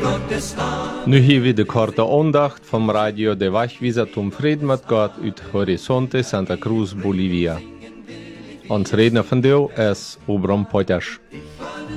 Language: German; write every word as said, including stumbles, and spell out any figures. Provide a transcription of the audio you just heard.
Nu hier weer de korte aandacht vom Radio de Wachwieser zum Frieden mit Gott uit Horizonte Santa Cruz, Bolivia. Ons redner van deel is Obram Potash.